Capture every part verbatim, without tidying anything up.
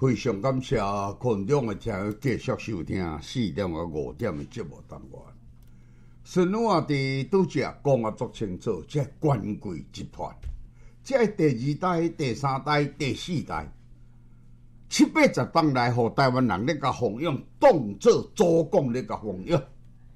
非常感谢群众的听继续收听四点啊五点的节目单元。孙我伫拄则讲啊足清楚，这权贵集团，这第二代、第三代、第四代，七八十当来，互台湾人咧甲奉养，当做祖公咧甲奉养。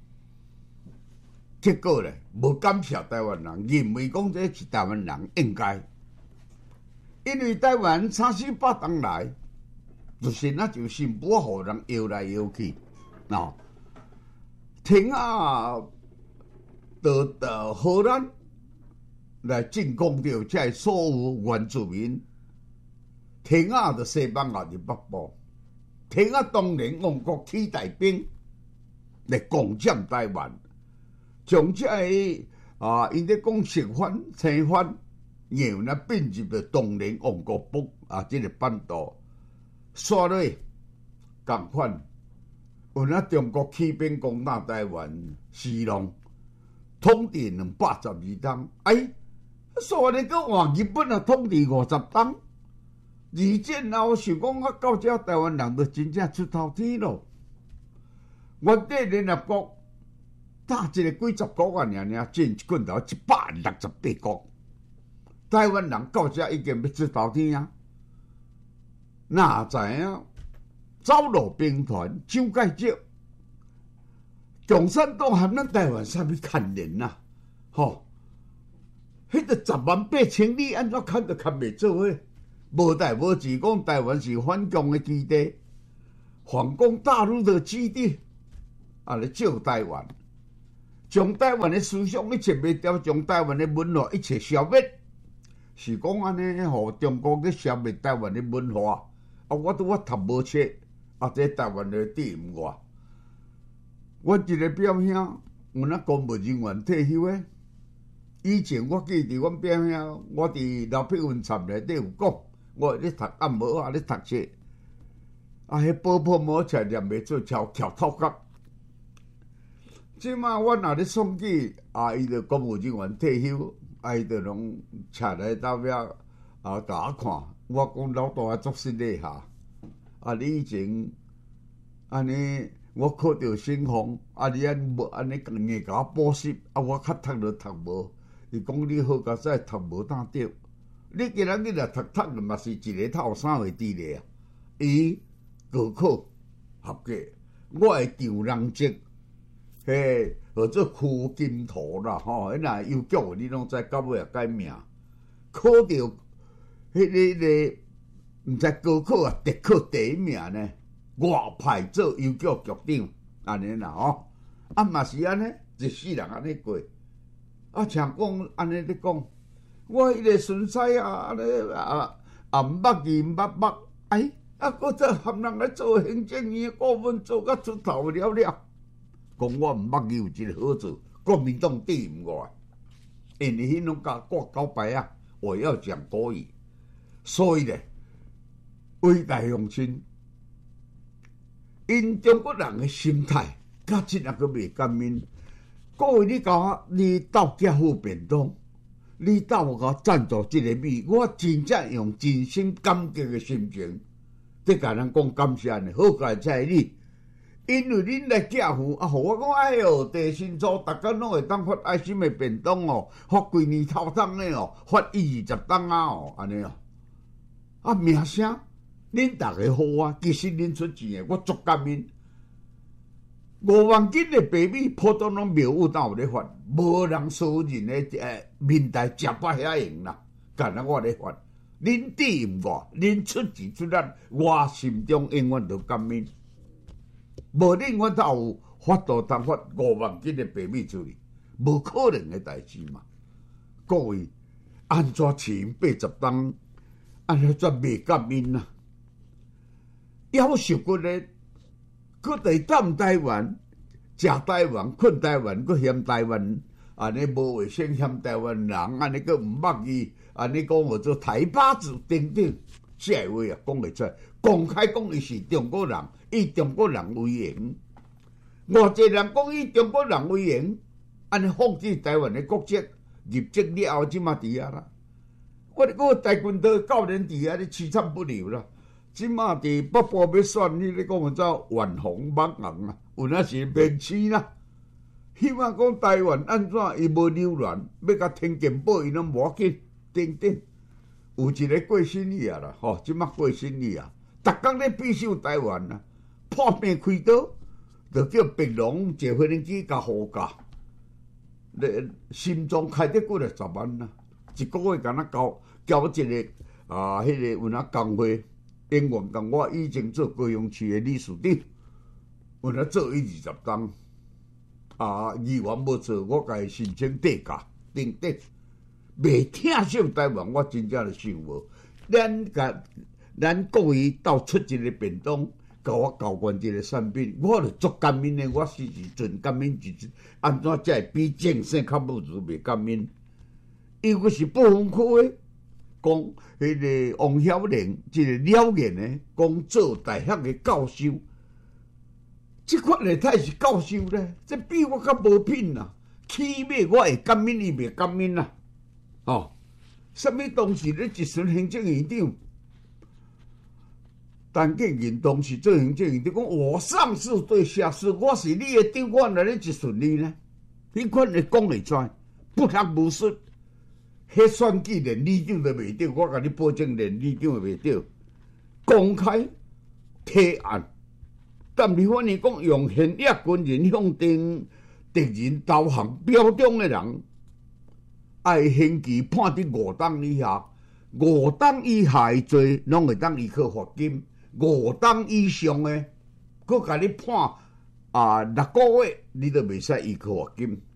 结果咧，无感谢台湾人，认为讲这是台湾人应该，因为台湾三四百当来，就是那就新妇互人摇来摇去，喏，天啊！到到荷兰来进攻着这所有原住民，天啊！就西班牙入北部，天啊！当年王国起大兵来攻占台湾，将这个啊，因咧讲食番、青番，然后呢变入了当年王国北啊，这个版图，刷落共款，有那中国起兵攻打台湾，西隆。统治两百十二冬，哎，所以个换日本啊，统治五十冬。二战后想讲啊，到这台湾人就真正出头天咯。原底联合国打一个几十国啊，尔尔战一棍头一百六十八国，台湾人到这已经要出头天啊。哪知影走路兵团蒋介石。共产党含咱台湾啥物牵连呐？吼，迄个十万八千里安怎牵都牵袂做伙？无代无志讲台湾是反共的基地，反攻大陆的基地，啊来救台湾，将台湾的思想一切灭掉，将台湾的文化一切消灭，是讲安尼，互中国去消灭台湾的文化。啊，我拄我读无册，啊，这台湾的第五外。我一个表兄，有那公务人员退休诶。以前我记伫阮表兄，我伫老碧云站内底有讲，我咧读按摩啊，咧读册。啊，迄波波摩车念袂做，翘翘头壳。即马我若咧送去，啊，伊就公务人员退休，啊，伊就拢车来到遐啊，甲我看。我讲老大作失礼下，啊，你以前安尼。我考着新风，啊！你安无安尼硬甲我补习，啊！我较读就读无。伊讲你好甲在读无当着，你今仔日若读读嘛是一个透三回之类啊。伊高考合格，我会张人职，嘿，或者胡金图啦，吼，迄若邮局你拢知到尾也改名，考着迄个迄个，毋知高考啊，特考第一名呢。外派做邮局局长，安尼啦吼，啊嘛是安尼，一世人安尼过。啊，像讲安尼咧讲，我迄个孙婿啊，安尼啊啊毋捌字毋捌捌，哎，啊，搁再含人来做行政院顾问，做甲出头了了。讲我毋捌字有一个好做，国民党第五外，因为迄拢甲挂高牌啊，我要讲国语，所以咧，伟大乡亲。因中国人的心态，甲即下个袂甘面。各位，你甲我，你斗寄好便当，你斗我甲我赞助即个米，我真正用真心感激的心情，在甲人讲感谢呢。好佳在你，因为恁来寄付啊，互我讲哎哟，地新组逐工拢会当发爱心的便当哦，发规年头当呢哦，发一二十当啊哦，安尼哦，啊名声。恁大家好啊！其实恁出钱诶，我足感恩。五万斤诶白米，普通拢庙宇当有咧发，无人私人诶诶面台食饱遐用啦。干那我咧发，恁抵我，恁出钱出力，我心中永远都感恩。无恁我才有法度通发五万斤诶白米出去，无可能诶代志嘛。各位，安怎钱八十担，安怎则袂感恩啊？夭寿骨咧，佮伫踮台湾，食台湾，困台湾，佮嫌台湾，安尼无卫生，嫌台湾人，安尼佮毋捌字，安尼讲号做台巴子等等，这话啊讲袂出来，公开讲伊是中国人，以中国人为荣。偌济人讲以中国人为荣，安尼放弃台湾的国籍，入籍了后即嘛伫遐啦。我我台军队九年伫遐咧凄惨不流啦。 即马伫北部要选，你咧讲个叫远红网红啊，有那是免试啦。希望讲台湾安怎伊无流乱，要甲天健保伊拢无要紧，等等。有一个过新年啊啦，吼，即马过新年啊，逐工咧比守台湾啊，破病开刀，就叫病龙坐飞轮机甲护驾，咧心脏开得过来十万啦，一个月敢若交交一个啊，迄、那个有哪工会。因缘共我以前做高雄市的理事长，有哪做伊二十档，啊，议员无做，我甲伊申请地价等等，袂疼惜台湾，我真正是想无。咱甲咱国语斗出一个便当，甲我交关一个产品，我就足感恩的，我时时阵感恩一阵，安怎才会比正生较无如袂感恩？因为是不分区的。讲迄个王晓玲，一个了言的，讲做大学的教授，即款的太是教授咧，这比我较无品啦。起码我会感恩，伊袂感恩啦。哦，什么当时咧一选行政院长，陈建仁当时做行政院长，讲我上司对下司，我是你的长官，来咧一顺利呢？迄款会讲会出，不学无术。迄选举连里长都袂着，我甲你保证连里长都袂着。公开提案，但是反正讲用现役军人向敌敌人投降表忠的人，爱刑期判伫五档以下，五档以下的罪，拢会当依靠罚金；五档以上的，佮甲你判啊六个月，你都袂使依靠罚金。